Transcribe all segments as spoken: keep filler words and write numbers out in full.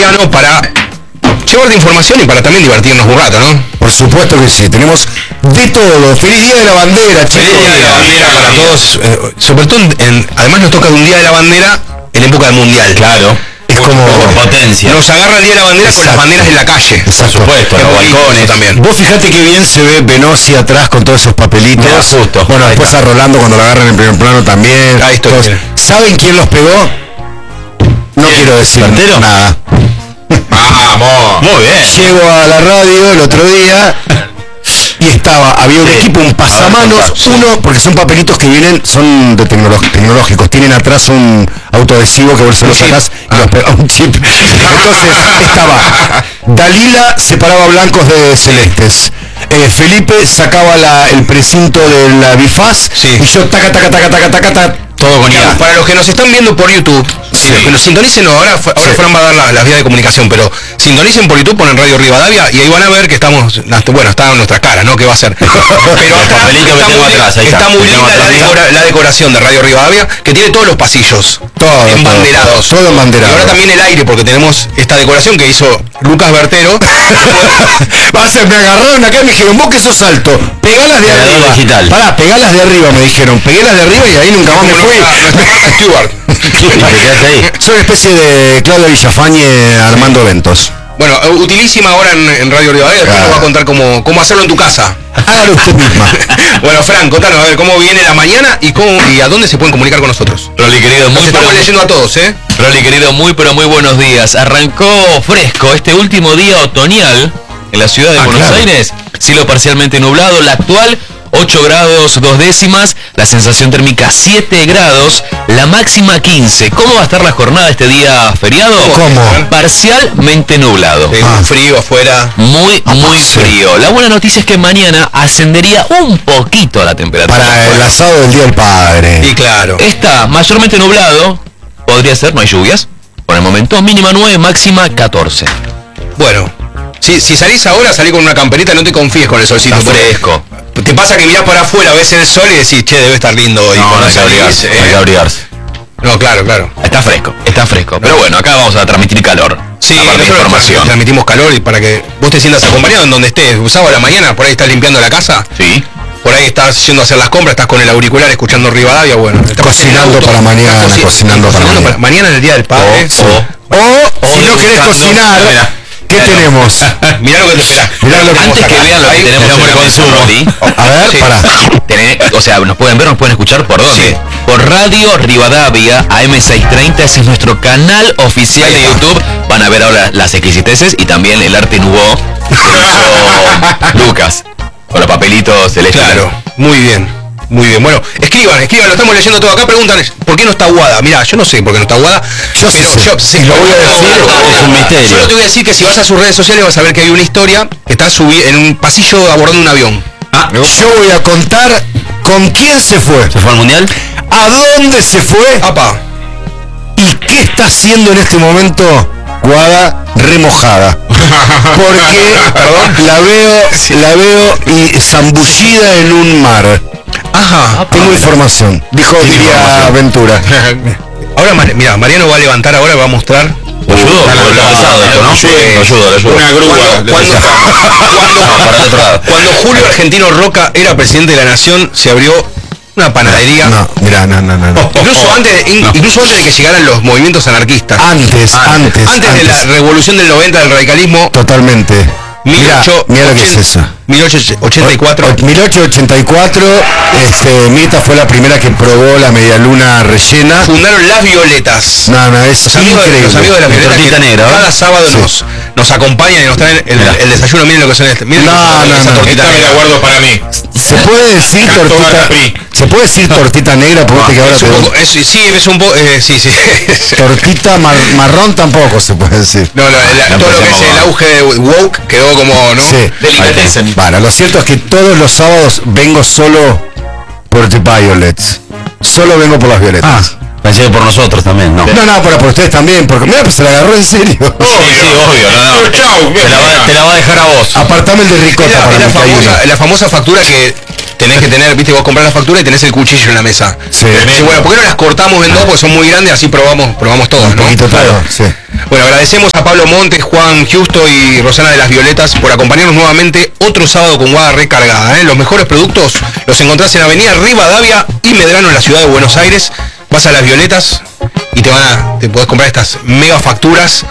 Mariano, para llevarte información y para también divertirnos un rato, ¿no? Por supuesto que sí, tenemos de todo. Feliz Día de la Bandera, chicos. Feliz Día de la Bandera para todos, eh, sobre todo, en, en, además nos toca un Día de la Bandera en época del Mundial. Claro. Es como por potencia. Nos agarra el Día de la Bandera. Exacto. Con las banderas en la calle. Exacto. Por supuesto, los balcones también. Vos fijate que bien se ve Venosi atrás con todos esos papelitos. Mirá, justo. Bueno, ahí después está. a Rolando cuando lo agarran en primer plano también. Ahí estoy. Todos. ¿Saben quién los pegó? No quiero decir ¿Partero? nada. Vamos. Muy bien. Llego a la radio el otro día y estaba, había un Sí. equipo, un pasamanos, uno, porque son papelitos que vienen, son de tecnolo- tecnológicos, tienen atrás un autoadhesivo que vos se lo sacás y los pegás, un chip. Entonces estaba, Dalila separaba blancos de celestes. Eh, Felipe sacaba la, el precinto de la bifaz Sí. y yo taca, taca, taca, taca, taca, taca, todo con I A. Para los que nos están viendo por YouTube, Sí. que nos sintonicen, no, ahora, fue- ahora Sí. fueron a dar la- las vías de comunicación, pero sintonicen por YouTube, ponen Radio Rivadavia y ahí van a ver que estamos, bueno, está en nuestra cara, ¿no? ¿Qué va a ser? Pero acá papelito que está tengo muy, atrás, ahí está está. muy Tengo linda la, atrás. decora- la decoración de Radio Rivadavia, que tiene todos los pasillos Todo, embanderados. todo, todo embanderado. Y ahora también el aire, porque tenemos esta decoración que hizo Lucas Bertero. Va a ser, me agarraron acá y me dijeron, vos que sos alto, pegalas de Pegador arriba. digital. Pará, pegalas de arriba, me dijeron. Pegué las de arriba y ahí nunca más me fui. Stewart. Y te quedaste ahí. Soy una especie de Claudio Villafañe armando eventos. Bueno, utilísima ahora en, en Radio Rivadavia, después Claro. nos va a contar cómo, cómo hacerlo en tu casa. Hágalo usted misma. Bueno, Fran, contanos a ver cómo viene la mañana y cómo y a dónde se pueden comunicar con nosotros. Rolly querido, Nos muy estamos pero, leyendo a todos, ¿eh? Rolly querido, muy pero muy buenos días. Arrancó fresco este último día otoñal en la ciudad de Ah, Buenos claro. Aires. Cielo parcialmente nublado, la actual ocho grados dos décimas, la sensación térmica siete grados, la máxima quince. ¿Cómo va a estar la jornada este día feriado? ¿Cómo? Parcialmente nublado. Sí, Ah. frío afuera. Muy, muy sí. frío. La buena noticia es que mañana ascendería un poquito la temperatura. Para el asado del Día del Padre. Y claro. Está mayormente nublado, podría ser, no hay lluvias. Por el momento, mínima nueve, máxima catorce. Bueno, si, si salís ahora, salí con una camperita, no te confíes con el solcito. Está porque fresco. Te pasa que mirás para afuera, ves el sol y decís, che, debe estar lindo hoy. No, no Cuando hay que salís, abrigarse, eh, no hay que abrigarse. No, claro, claro. Está fresco, está fresco. Pero bueno, acá vamos a transmitir calor. Sí, Aparte de nosotros información. transmitimos calor y para que vos te sientas acompañado en donde estés. Sábado a la mañana, por ahí estás limpiando la casa, Sí. por ahí estás yendo a hacer las compras, estás con el auricular escuchando Rivadavia, bueno. estás Cocinando en el auto, para mañana, estás coci- cocinando para mañana. mañana en el Día del Padre. O- O, si no querés cocinar, Mirá. ¿qué tenemos? Mirá lo que te mirá. Mirá lo que Antes que vean lo que Ahí, tenemos el en hombre el consumo, Rolly, A ver, Sí. pará. tené- o sea, nos pueden ver, nos pueden escuchar por dónde. Sí. Por Radio Rivadavia A M seiscientos treinta, ese es nuestro canal oficial de YouTube. Van a ver ahora las exquisiteces y también el arte nouveau que hizo Lucas con los papelitos celestes. Claro, muy bien. Muy bien, bueno, escriban, escriban, lo estamos leyendo todo. Acá preguntan, ¿por qué no está Guada? Mirá, yo no sé por qué no está Guada. Yo pero sé, yo sí, lo voy a decir, es un misterio. Solo te voy a decir que si vas a sus redes sociales vas a ver que hay una historia que está subi- en un pasillo abordando un avión. Ah, Yo voy a contar con quién se fue, ¿se fue al mundial? a dónde se fue Apa, y qué está haciendo en este momento Guada remojada. Porque la veo, la veo y zambullida en un mar. ajá. Tengo información, dijo diría Ventura. Ahora, Mar- mira, Mariano va a levantar ahora, va a mostrar. Lo ayudo, porque está pesado esto, ¿no? Sí. Lo ayudo, lo ayudo. Una grúa. Cuando, cuando, No, para el otro lado. cuando Julio Argentino Roca era presidente de la Nación, se abrió una panadería. No, mira, no, no, no, no. Incluso antes, in- incluso antes de que llegaran los movimientos anarquistas. Antes, antes, Antes de la revolución del noventa del radicalismo, Totalmente. Mira, mira lo que es eso. mil ochocientos ochenta y cuatro. mil ochocientos ochenta y cuatro, este, Mirta fue la primera que probó la medialuna rellena. Fundaron Las Violetas. No, no, es Los amigos, increíble. los amigos de la Mi Violeta tortita que negra, ¿verdad? cada sábado Sí. nos, nos acompañan y nos traen el, Mirá. el desayuno. Miren lo que son este. Miren No, lo que son no, esa no. tortita Esta me la negra. guardo para mí. ¿Se puede decir tortita? ¿Se puede decir tortita negra? Porque que ahora Es un te- poco, es- sí, es un poco, eh, sí, sí. tortita mar- marrón tampoco se puede decir. No, no, la- No todo lo que es empecemos el mal. auge de woke quedó como, ¿no? Sí. Delicatessen. Bueno, lo cierto es que todos los sábados vengo solo por The Violets. Solo vengo por las violetas. Pensé que por nosotros también, ¿no? No, no, pero por ustedes también, porque mira, pues se la agarró en serio. Sí, sí, obvio, no, no. Chau, Te la, va, te la va a dejar a vos. Apartame el de ricota Es la, para es la mí que hay famosa, uno. la famosa factura que tenés que tener, viste, vos comprás la factura y tenés el cuchillo en la mesa. Sí. Me dice, bueno, ¿por qué no las cortamos en dos? Porque son muy grandes, así probamos, probamos todas, Un ¿no? poquito todo, sí. Bueno, agradecemos a Pablo Montes, Juan Justo y Rosana de las Violetas por acompañarnos nuevamente otro sábado con Guada recargada, ¿eh? Los mejores productos los encontrás en Avenida Rivadavia y Medrano en la ciudad de Buenos Aires. Vas a las Violetas y te van a, te podés comprar estas mega facturas.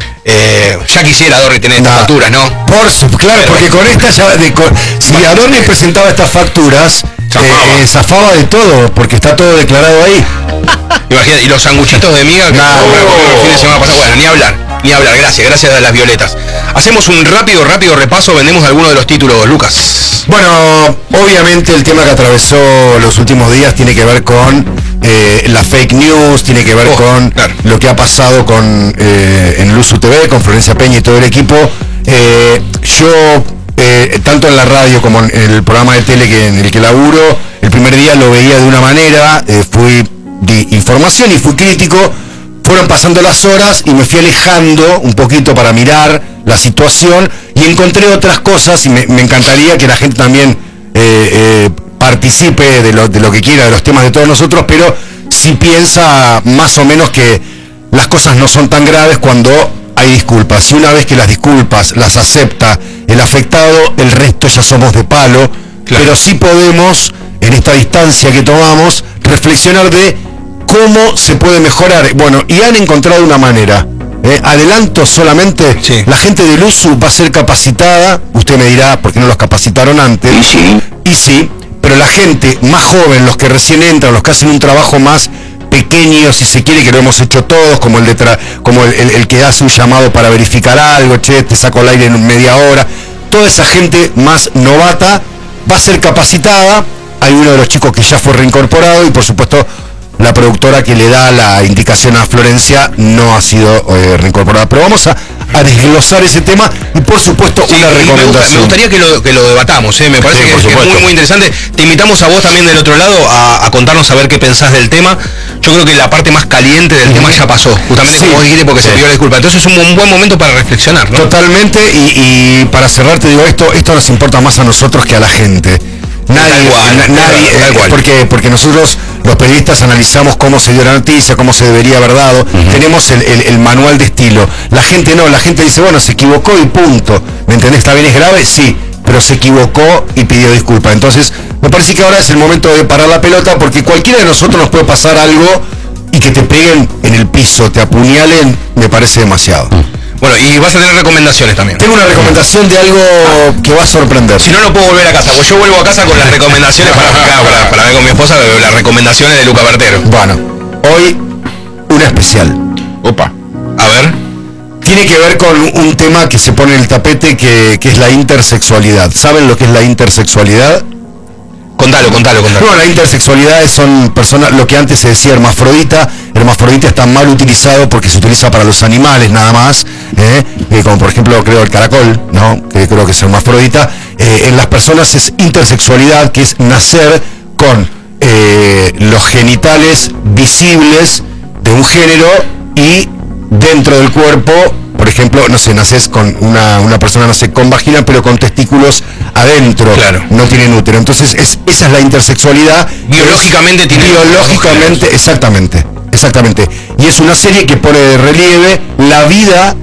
Eh, ya quisiera Adorni tener estas No. facturas, ¿no? Por su, claro, Pero- porque con esta ya, de, con- si Adorni presentaba estas facturas, Zafaba. eh, zafaba de todo, porque está todo declarado ahí. Imagínate, y los sanguchitos de miga que No. compramos el fin de semana pasado. Bueno, ni hablar, ni hablar, gracias, gracias a las Violetas. Hacemos un rápido, rápido repaso, vendemos algunos de los títulos, Lucas. Bueno, obviamente el tema que atravesó los últimos días tiene que ver con eh, la fake news, tiene que ver Oh, con claro. lo que ha pasado con eh, en Luzu T V, con Florencia Peña y todo el equipo. Eh, yo, eh, tanto en la radio como en el programa de tele que, en el que laburo, el primer día lo veía de una manera, eh, fui di información y fui crítico. Fueron pasando las horas y me fui alejando un poquito para mirar la situación y encontré otras cosas y me, me encantaría que la gente también eh, eh, participe de lo, de lo que quiera, de los temas de todos nosotros, pero si piensa más o menos que las cosas no son tan graves cuando hay disculpas. Y una vez que las disculpas las acepta el afectado, el resto ya somos de palo, Claro. pero sí podemos, en esta distancia que tomamos, reflexionar de cómo se puede mejorar. Bueno, y han encontrado una manera. ¿eh? Adelanto solamente, Sí. la gente del U S U va a ser capacitada, usted me dirá, ¿por qué no los capacitaron antes? Y sí. Y sí, pero la gente más joven, los que recién entran, los que hacen un trabajo más pequeño, si se quiere, que lo hemos hecho todos, como el de tra- como el, el- el que hace un llamado para verificar algo, che, te saco el aire en media hora, toda esa gente más novata va a ser capacitada. Hay uno de los chicos que ya fue reincorporado y por supuesto la productora que le da la indicación a Florencia no ha sido eh, reincorporada. Pero vamos a, a desglosar ese tema y por supuesto Sí, una y me, gusta- me recomendación. gustaría que lo, que lo debatamos, ¿eh? Me parece Sí, que, por es, que es supuesto. muy muy interesante. Te invitamos a vos también del otro lado a, a contarnos a ver qué pensás del tema. Yo creo que la parte más caliente del tema ya pasó, justamente Sí. como vos dijiste, porque se Sí. pidió la disculpa. Entonces es un, un buen momento para reflexionar, ¿no? Totalmente, y, y para cerrar te digo esto, esto nos importa más a nosotros que a la gente. Nadie, Tal cual, na- nadie, tal eh, cual. porque porque nosotros los periodistas analizamos cómo se dio la noticia, cómo se debería haber dado, tenemos el, el- el manual de estilo. La gente no, la gente dice, bueno, se equivocó y punto. ¿Me entendés? ¿Está bien, es grave? Sí, pero se equivocó y pidió disculpas. Entonces, me parece que ahora es el momento de parar la pelota, porque cualquiera de nosotros nos puede pasar algo y que te peguen en el piso, te apuñalen, me parece demasiado. Bueno, y vas a tener recomendaciones también. Tengo una recomendación de algo que va a sorprender. Si no, no puedo volver a casa, pues yo vuelvo a casa con las recomendaciones para, acá, para, para ver con mi esposa, pero las recomendaciones de Luca Bertero. Bueno, hoy una especial. Opa. A ver. Tiene que ver con un tema que se pone en el tapete que, que es la intersexualidad. ¿Saben lo que es la intersexualidad? Contalo, contalo, contalo. Bueno, la intersexualidad son personas, lo que antes se decía hermafrodita. Hermafrodita está mal utilizado porque se utiliza para los animales nada más, ¿eh? Eh, como por ejemplo creo el caracol, ¿no? Que creo que es hermafrodita. Eh, en las personas es intersexualidad, que es nacer con eh, los genitales visibles de un género y dentro del cuerpo, por ejemplo, no sé, naces con una, una persona nace con vagina pero con testículos adentro, Claro. no tienen útero. Entonces es, esa es la intersexualidad. Biológicamente tiene Biológicamente, exactamente, exactamente. Y es una serie que pone de relieve la vida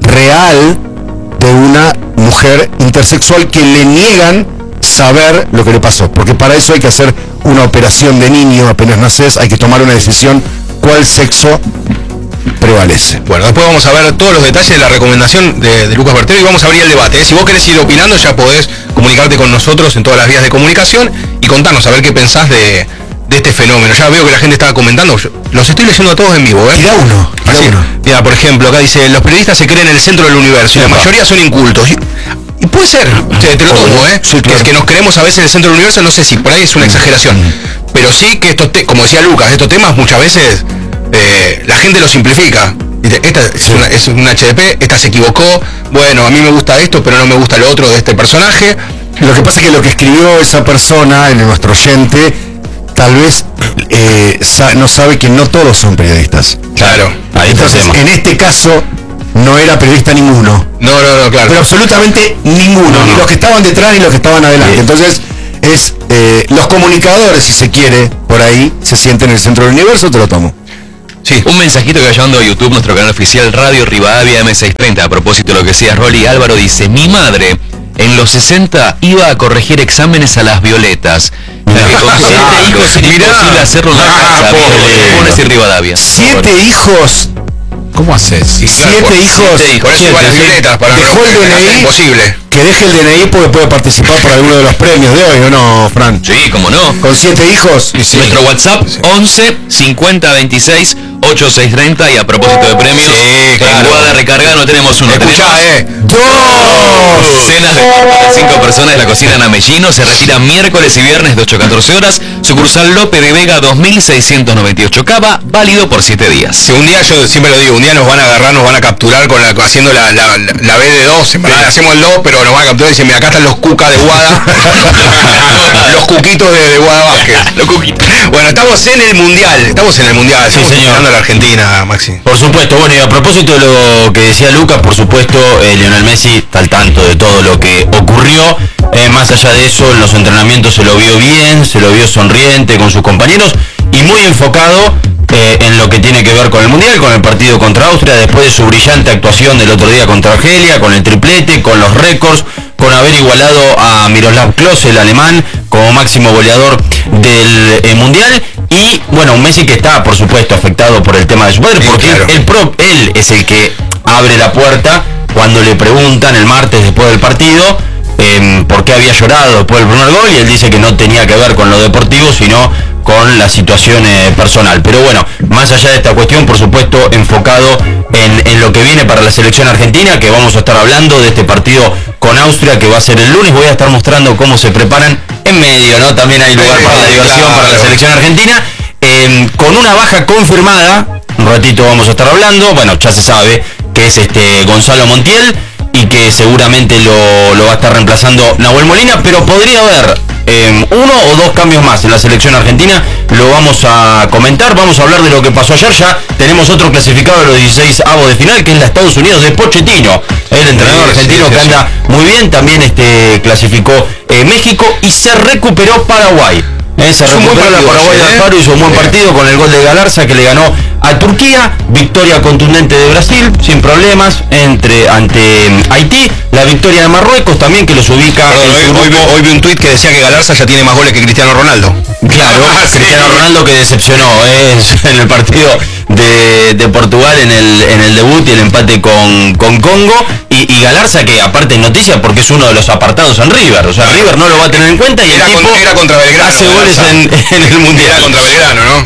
real de una mujer intersexual que le niegan saber lo que le pasó. Porque para eso hay que hacer una operación de niño, apenas naces, hay que tomar una decisión cuál sexo prevalece. Bueno, después vamos a ver todos los detalles de la recomendación de, de Lucas Bertero y vamos a abrir el debate, ¿eh? Si vos querés ir opinando, ya podés comunicarte con nosotros en todas las vías de comunicación y contarnos a ver qué pensás de, de este fenómeno. Ya veo que la gente estaba comentando, yo los estoy leyendo a todos en vivo, ¿eh? Tira uno, tira Así, uno. mira, por ejemplo, acá dice, los periodistas se creen en el centro del universo y la Epa. mayoría son incultos. Y, y puede ser, te, te lo Obvio. tomo, ¿eh? Sí, Que claro. es que nos creemos a veces en el centro del universo, no sé si por ahí es una exageración. Pero sí que estos, te- como decía Lucas, estos temas muchas veces eh, la gente los simplifica. Dice, esta es, una, es un H D P, esta se equivocó, bueno, a mí me gusta esto, pero no me gusta lo otro de este personaje. Lo que pasa es que lo que escribió esa persona, en nuestro oyente, tal vez eh, sa- no sabe que no todos son periodistas. Claro. Ahí está el Entonces, tema. en este caso, no era periodista ninguno. No, no, no, claro. Pero absolutamente ninguno, No, ni no. los que estaban detrás ni los que estaban adelante. Sí. Entonces, es eh, los comunicadores, si se quiere, por ahí, se sienten en el centro del universo, te lo tomo. Sí. Un mensajito que va llegando a YouTube, nuestro canal oficial Radio Rivadavia M seiscientos treinta, a propósito de lo que decía Rolly. Álvaro dice: mi madre en los sesenta iba a corregir exámenes a las violetas. La que con siete hijos era imposible hacerlo en la casa. Pones y Rivadavia. Siete hijos. ¿Cómo haces? Siete hijos. Por eso iban las violetas, para dejó el D N I. Imposible. Que deje el D N I porque puede participar por alguno de los premios de hoy, ¿o no, Fran? Sí, cómo no. Con siete hijos. Sí, sí. Nuestro WhatsApp once cincuenta veintiséis ochenta y seis treinta. Y a propósito de premios, sí, claro. En Guada Recarga no tenemos uno, Escuchá, tenemos eh. dos cenas de para cinco personas de la cocina en Amellino. Se retira miércoles y viernes de ocho a catorce horas. Sucursal Lope de Vega dos mil seiscientos noventa y ocho. Cava, válido por siete días. Si un día, yo siempre lo digo, un día nos van a agarrar, nos van a capturar con la, haciendo la, la, la, la B de dos, en verdad hacemos el dos, pero nos van a capturar y dicen, mira, acá están los cucas de Guada. Los cuquitos de, de Guada Vázquez. Los cuquitos. Bueno, estamos en el Mundial, estamos en el Mundial, sí, señor. Ganando a la Argentina, Maxi. Por supuesto, bueno, y a propósito de lo que decía Lucas, por supuesto, eh, Lionel Messi está al tanto de todo lo que ocurrió. Eh, más allá de eso, en los entrenamientos se lo vio bien, se lo vio sonriente con sus compañeros y muy enfocado eh, en lo que tiene que ver con el Mundial, con el partido contra Austria, después de su brillante actuación del otro día contra Argelia, con el triplete, con los récords, con haber igualado a Miroslav Klose, el alemán, como máximo goleador del eh, Mundial. Y bueno, un Messi que está, por supuesto, afectado por el tema de su padre, porque sí, claro. él, él, él es el que abre la puerta cuando le preguntan el martes después del partido eh, por qué había llorado después del primer gol, y él dice que no tenía que ver con lo deportivo, sino con la situación eh, personal. Pero bueno, más allá de esta cuestión, por supuesto, enfocado en, en lo que viene para la selección argentina, que vamos a estar hablando de este partido con Austria, que va a ser el lunes. Voy a estar mostrando cómo se preparan en medio, ¿no? También hay lugar para la diversión, claro, para la selección argentina, eh, con una baja confirmada. Un ratito vamos a estar hablando, bueno, ya se sabe que es este Gonzalo Montiel, y que seguramente lo, lo va a estar reemplazando Nahuel Molina, pero podría haber eh, uno o dos cambios más en la selección argentina. Lo vamos a comentar, vamos a hablar de lo que pasó ayer. Ya tenemos otro clasificado de los dieciséis avos de final, que es la Estados Unidos de Pochettino, el entrenador sí, argentino sí, sí, que anda sí. muy bien. También este clasificó eh, México, y se recuperó Paraguay. Eh, se recuperó la Paraguay de Alfaro, hizo un buen partido con el gol de Galarza, que le ganó a Turquía. Victoria contundente de Brasil, sin problemas, entre ante Haití. La victoria de Marruecos también, que los ubica Perdón, en su hoy, grupo. Hoy, hoy vi un tuit que decía que Galarza ya tiene más goles que Cristiano Ronaldo. Claro, sí. Cristiano Ronaldo, que decepcionó eh, en el partido de, de Portugal, en el, en el debut y el empate con, con Congo. Y, y Galarza, que aparte es noticia porque es uno de los apartados en River. O sea, River no lo va a tener en cuenta, y era, el tipo con, era contra Belgrano, hace goles en, en el Mundial. Era contra Belgrano, ¿no?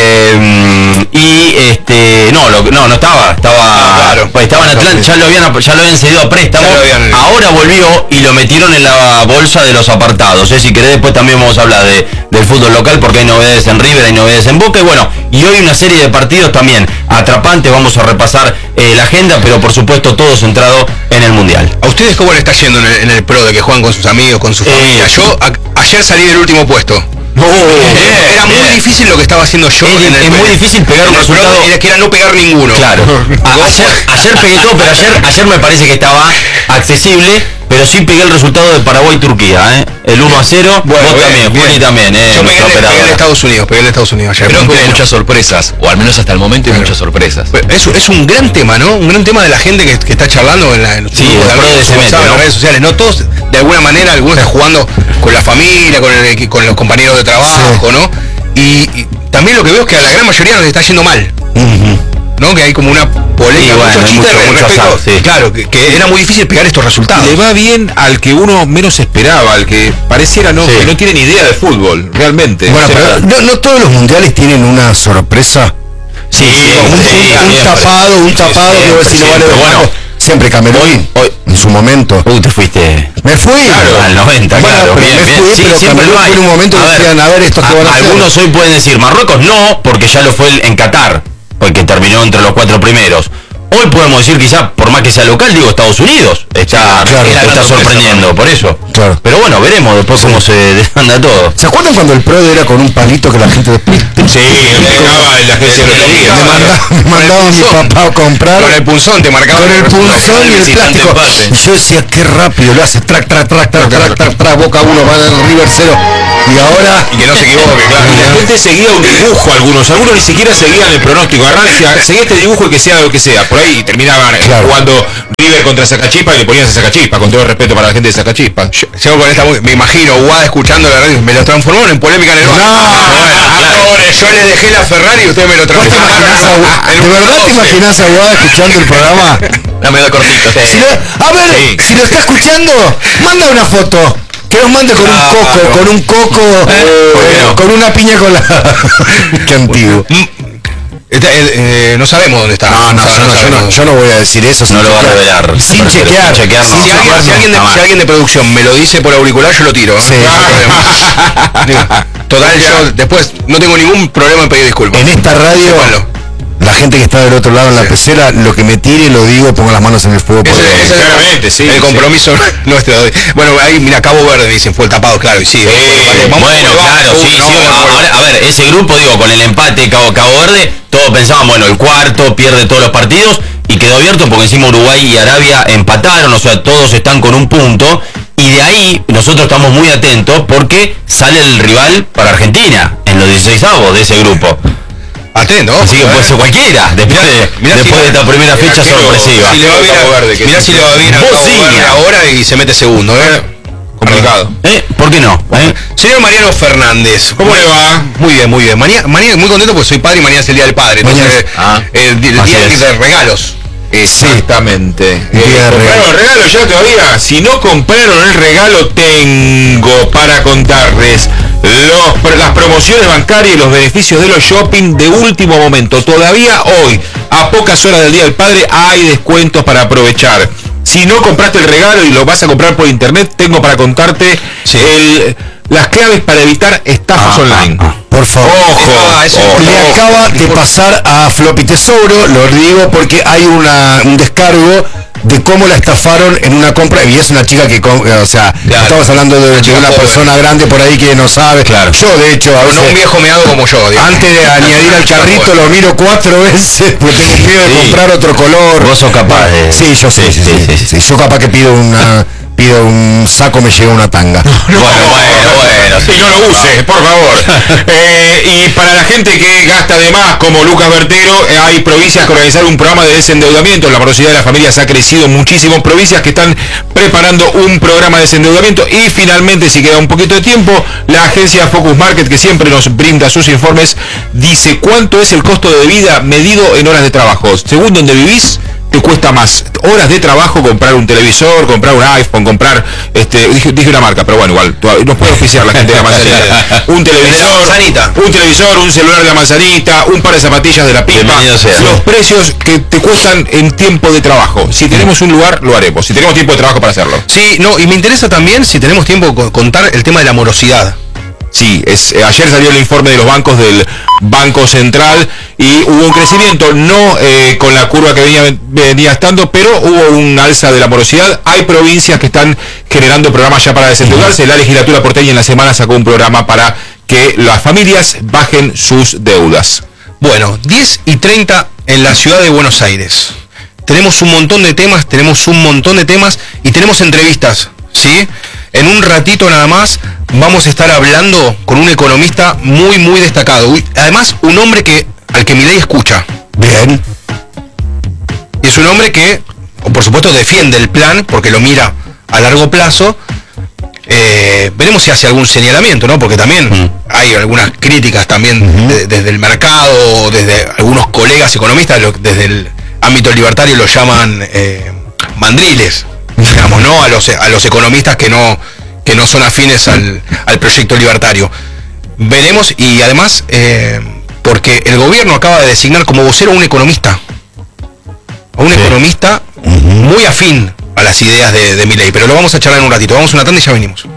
Eh, y este no, lo, no, no estaba, estaba, no, claro. estaba en Atlanta, ya lo habían, ya lo habían cedido a préstamo. Habían... Ahora volvió y lo metieron en la bolsa de los apartados. ¿eh? Si querés, después también vamos a hablar de, del fútbol local, porque hay novedades en River, hay novedades en Boca. Y bueno, y hoy una serie de partidos también atrapantes. Vamos a repasar eh, la agenda, pero por supuesto todo centrado en el Mundial. ¿A ustedes cómo le está yendo en el, en el pro, de que juegan con sus amigos, con su familia? Eh, Yo a, ayer salí del último puesto. No, bien, era muy bien. difícil lo que estaba haciendo yo. Es, en el, es muy difícil pegar un resultado. Era que era no pegar ninguno. Claro. A, ayer, ayer pegué todo, pero ayer, ayer me parece que estaba accesible. Pero sí pegué el resultado de Paraguay-Turquía, ¿eh? El uno a cero. Bueno, vos bien, también, Juli también, ¿eh? Yo pegué, pegué el de Estados Unidos, pegué el de Estados Unidos ayer. Creo que hay muchas sorpresas, o al menos hasta el momento hay claro. muchas sorpresas. Es, es un gran tema, ¿no? Un gran tema de la gente que, que está charlando en, la, en sí, de la red, se mete, ¿no? en las redes sociales, ¿no? Todos, de alguna manera, algunos están jugando con la familia, con, el, con los compañeros de trabajo, sí. ¿no? Y, y también lo que veo es que a la gran mayoría nos está yendo mal. Uh-huh. ¿No? Que hay como una polémica, sí, bueno, mucho mucho, de mucho respecto, azar, sí. Claro, que, que era muy difícil pegar estos resultados. Le va bien al que uno menos esperaba, al que pareciera no, sí. que no tiene ni idea de fútbol, realmente. Bueno, o sea, pero no, no todos los mundiales tienen una sorpresa. Sí, sí, un, sí, un, un tapado, un tapado sí, que vos decís, no vale. Pero bueno, siempre Camerún, hoy, hoy, en su momento. Uy, te fuiste. Me fui. Claro, al noventa, bueno, claro. Pero bien, me fui, bien. pero Sí, Camerún fue en un momento que decían, a ver, estos que van a hacer. Algunos hoy pueden decir, Marruecos no, porque ya lo fue en Qatar, porque terminó entre los cuatro primeros. Hoy podemos decir, quizás, por más que sea local, digo, Estados Unidos está, claro, está, está sorprendiendo, por eso. Claro. Pero bueno, veremos después cómo se desanda todo. ¿Se acuerdan cuando el PRODE era con un palito que la gente después... Sí, dejaba en la agencia de lotería. Me mandaba, me mandaba a mi papá a comprar Con el punzón te marcaba. con el punzón y el plástico. Y yo decía, qué rápido lo hace, track, track, track, track, track, track, track, Boca uno, va al River cero. Y ahora... Y que no se equivoque, claro. Y la gente seguía un dibujo, algunos, algunos ni siquiera seguían el pronóstico, agarraban, decía, seguía este dibujo y que sea lo que sea, por ahí terminaban Claro. jugando River contra Sacachispa y le ponías a Sacachispa, con todo el respeto para la gente de Sacachispa. Yo, yo con esta mu- me imagino Guada escuchando la radio, me lo transformaron en polémica en el bar. Ahora, yo les dejé la Ferrari y ustedes me lo ¿Vos te imaginás a Gu- transformaron. ¿De verdad te imaginás a Guada escuchando el programa? La medio cortito. Si lo- a ver, Sí. si lo está escuchando, manda una foto. Que nos mande con un coco, con un coco, eh, no? con una piña colada. Qué antiguo. Este, eh, eh, no sabemos dónde está. No, no, yo no, yo no, yo no voy a decir eso. No lo va a revelar. Sin Pero chequear. chequear no. Si alguien, si alguien de, Jamás. si alguien de producción me lo dice por auricular, yo lo tiro. ¿eh? Sí. No hay problema. Digo, total, yo después no tengo ningún problema en pedir disculpas. En esta radio, Sépanlo. la gente que está del otro lado en la Sí. pecera, lo que me tire lo digo, pongo las manos en el fuego. Ese, porque- ese es el- Claramente, sí, el sí. compromiso nuestro. Bueno, ahí, mira, Cabo Verde, me dicen, fue el tapado, claro, y sí. Eh, vamos, bueno, vamos, claro, vamos, sí, no, sí. vamos, a- vamos. ahora, a ver, ese grupo, digo, con el empate Cabo, Cabo Verde, todos pensaban, bueno, el cuarto pierde todos los partidos y quedó abierto porque encima Uruguay y Arabia empataron, o sea, todos están con un punto. Y de ahí nosotros estamos muy atentos porque sale el rival para Argentina en los dieciseisavos de ese grupo. Atento, Así que puede ser cualquiera, después de, Mirá después si- de esta primera fecha si lo- sorpresiva. Si le va bien Cabo a- Verde, que mirá sí. si le va bien a Cabo Bocina. Verde ahora y se mete segundo, ¿eh? Complicado. ¿Eh? ¿Por qué no? ¿Eh? Señor Mariano Fernández, ¿Cómo le va? Muy bien, muy bien. Mañana, mañana muy contento porque soy padre y mañana es el día del padre. Entonces, Mañana eh, Ah, el, di- el así día es. de regalos. Exactamente. Día Eh, de ¿Compraron regalo. el regalo ya todavía? Si no compraron el regalo, tengo para contarles los, las promociones bancarias y los beneficios de los shopping de último momento. Todavía hoy, a pocas horas del Día del Padre, hay descuentos para aprovechar. Si no compraste el regalo y lo vas a comprar por internet, tengo para contarte el, las claves para evitar estafas Ah, online. ah, Por favor. Ojo, Ah, eso- ojo, Le ojo. acaba de pasar a Floppy Tesoro, lo digo porque hay una, un descargo de cómo la estafaron en una compra, y es una chica que, com- o sea, Claro. estamos hablando de, de chica una joven. persona grande por ahí que no sabe. Claro. Yo, de hecho, a No veces, un viejo meado como yo, digamos. antes de añadir al carrito, lo miro cuatro veces porque tengo miedo de Sí. comprar otro color. Vos sos capaz de... Sí, yo sí, sí, sí, sí, sí. Yo capaz que pido una, pido un saco, me llega una tanga. Bueno, bueno, bueno. Y no lo use, por favor. Eh, y para la gente que gasta de más, como Lucas Bertero, eh, hay provincias que organizaron un programa de desendeudamiento. La morosidad de las familias ha crecido muchísimo. Provincias que están preparando un programa de desendeudamiento. Y finalmente, si queda un poquito de tiempo, la agencia Focus Market, que siempre nos brinda sus informes, dice cuánto es el costo de vida medido en horas de trabajo. Según donde vivís, te cuesta más horas de trabajo comprar un televisor, comprar un iPhone, comprar, este, dije, dije una marca, pero bueno, igual, todavía no puede oficiar la gente de la manzanita. Un televisor, manzanita. un televisor, un celular de la manzanita, un par de zapatillas de la pipa. Bienvenido sea. Los precios que te cuestan en tiempo de trabajo. Si tenemos un lugar, lo haremos. Si tenemos tiempo de trabajo para hacerlo. Sí, no, y me interesa también, si tenemos tiempo, co- contar el tema de la morosidad. Sí, es, eh, ayer salió el informe de los bancos del Banco Central y hubo un crecimiento, no eh, con la curva que venía, venía estando, pero hubo un alza de la morosidad. Hay provincias que están generando programas ya para desendeudarse. La legislatura porteña en la semana sacó un programa para que las familias bajen sus deudas. Bueno, diez y treinta en la ciudad de Buenos Aires. Tenemos un montón de temas, tenemos un montón de temas y tenemos entrevistas, ¿sí? En un ratito nada más vamos a estar hablando con un economista muy, muy destacado. Uy, además, un hombre que al que Milei escucha. Bien. Y es un hombre que, por supuesto, defiende el plan porque lo mira a largo plazo. Eh, veremos si hace algún señalamiento, ¿no? Porque también Mm. hay algunas críticas también de- desde el mercado, desde algunos colegas economistas, lo- desde el ámbito libertario lo llaman eh, mandriles, digamos, ¿no? A los, a los economistas que no, que no son afines al, al proyecto libertario. Veremos, y además, eh, porque el gobierno acaba de designar como vocero a un economista, a un Sí. economista muy afín a las ideas de, de Milei, pero lo vamos a charlar en un ratito. Vamos a una tanda y ya venimos.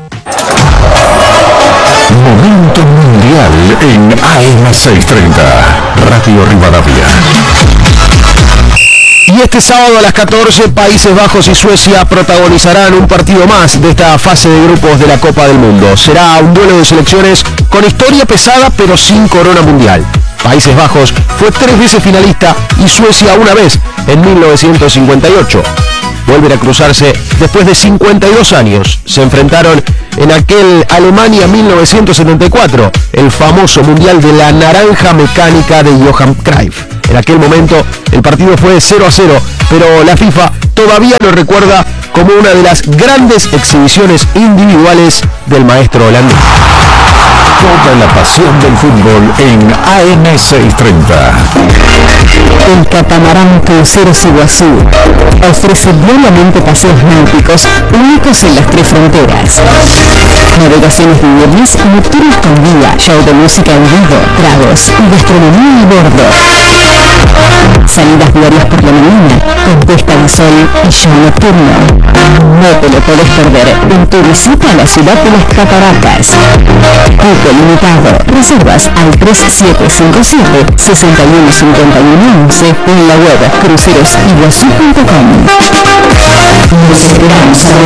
Momento mundial en A M seiscientos treinta, Radio Rivadavia. Y este sábado a las catorce, Países Bajos y Suecia protagonizarán un partido más de esta fase de grupos de la Copa del Mundo. Será un duelo de selecciones con historia pesada pero sin corona mundial. Países Bajos fue tres veces finalista y Suecia una vez en mil novecientos cincuenta y ocho. Vuelven a cruzarse después de cincuenta y dos años. Se enfrentaron en aquel Alemania mil novecientos setenta y cuatro, el famoso mundial de la naranja mecánica de Johan Cruyff. En aquel momento el partido fue cero a cero, pero la FIFA todavía lo recuerda como una de las grandes exhibiciones individuales del maestro holandés. Toda la pasión del fútbol en A M seiscientos treinta. El catamarán Cruceros Iguazú ofrece diariamente paseos náuticos únicos en las tres fronteras. Navegaciones diurnas y nocturnas con guía, show de música en vivo, tragos y gastronomía a bordo. Salidas diarias por la mañana, con puesta de sol y show nocturno. No te lo podés perder en tu visita a la ciudad de las cataratas. Cupo limitado. Reservas al tres siete cinco siete, seis uno cinco uno once en la web cruceros iguazú punto com. Nos esperamos a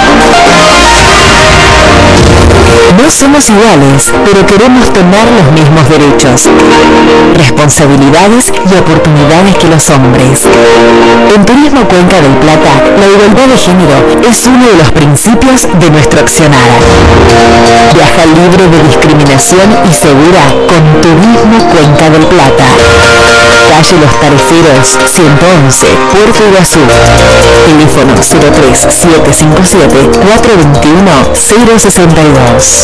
No somos iguales, pero queremos tener los mismos derechos, responsabilidades y oportunidades que los hombres. En Turismo Cuenca del Plata, la igualdad de género es uno de los principios de nuestro accionar. Viaja libre de discriminación y segura con Turismo Cuenca del Plata. Calle Los Tariferos, ciento once, Puerto Iguazú. Teléfono cero tres siete cinco siete, cuatro dos uno, cero seis dos.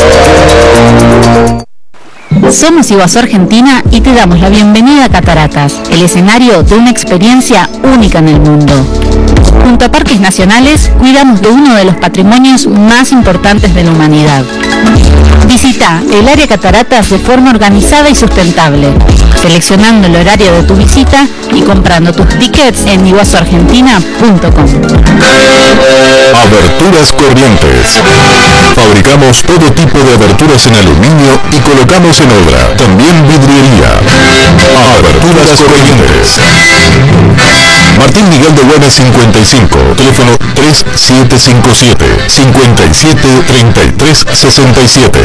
Somos Iguazú Argentina y te damos la bienvenida a Cataratas, el escenario de una experiencia única en el mundo. Junto a Parques Nacionales, cuidamos de uno de los patrimonios más importantes de la humanidad. Visita el área Cataratas de forma organizada y sustentable, seleccionando el horario de tu visita y comprando tus tickets en iguazú argentina punto com. Aberturas Corrientes. Fabricamos todo tipo de aberturas en aluminio y colocamos en obra. También vidriería. Aberturas Corrientes. Martín Miguel de Güemes cincuenta y cinco. Teléfono tres siete cinco siete, cinco siete, tres tres seis siete.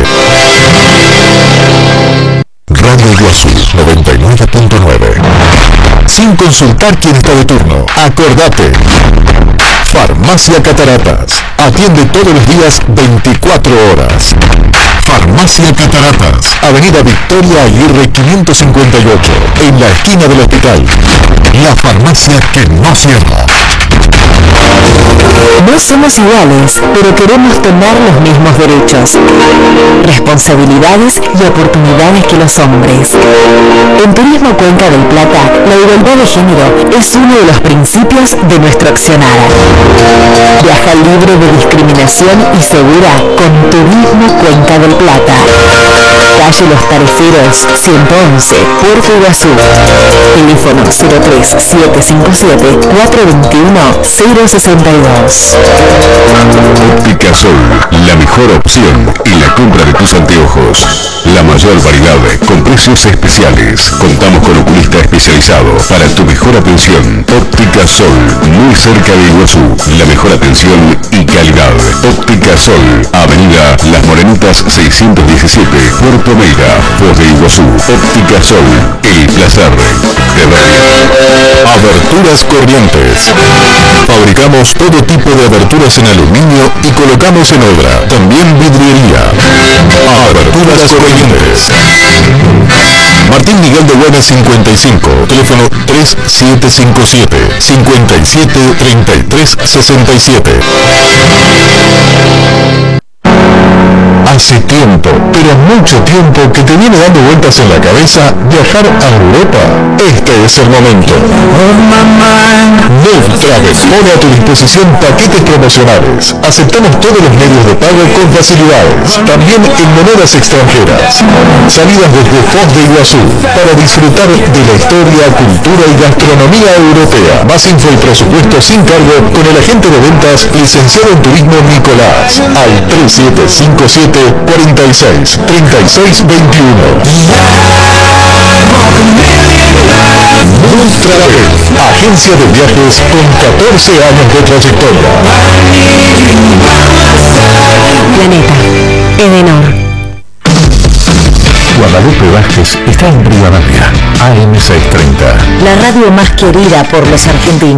Radio Iguazú noventa y nueve punto nueve. Sin consultar quién está de turno. Acordate. Farmacia Cataratas. Atiende todos los días veinticuatro horas. Farmacia Cataratas. Avenida Victoria Aguirre quinientos cincuenta y ocho. En la esquina del hospital. La farmacia que no cierra. No somos iguales, pero queremos tener los mismos derechos, responsabilidades y oportunidades que los hombres. En Turismo Cuenca del Plata, la igualdad de género es uno de los principios de nuestro accionar. Viaja libre de discriminación y segura con Turismo Cuenca del Plata. Calle Los Tariferos, ciento once, Puerto Iguazú. Teléfono cero tres siete cinco siete, cuatro dos uno, cero seis dos. Óptica Sol, la mejor opción en la compra de tus anteojos. La mayor variedad con precios especiales. Contamos con oculista especializado para tu mejor atención. Óptica Sol, muy cerca de Iguazú. La mejor atención y calidad. Óptica Sol, Avenida Las Morenitas seiscientos diecisiete, Puerto Meira, Voz de Iguazú. Óptica Sol, el placer de ver. Aberturas Corrientes. Fabricamos todo tipo de aberturas en aluminio y colocamos en obra. También vidriería. Aberturas Corrientes. Martín Miguel de Güemes cincuenta y cinco. Teléfono tres siete cinco siete, cinco siete, tres tres seis siete. Hace tiempo, pero mucho tiempo que te viene dando vueltas en la cabeza viajar a Europa. Este es el momento. Move Travel pone a tu disposición paquetes promocionales. Aceptamos todos los medios de pago con facilidades, también en monedas extranjeras. Salidas desde Foz de Iguazú para disfrutar de la historia, cultura y gastronomía europea. Más info y presupuesto sin cargo con el agente de ventas licenciado en turismo Nicolás al tres siete cinco siete, cuarenta y seis, treinta y seis veintiuno. Travel, agencia de viajes con catorce años de trayectoria. Planeta, Edenor. Guadalupe Vázquez está en Rivadavia, A M seiscientos treinta. La radio más querida por los argentinos.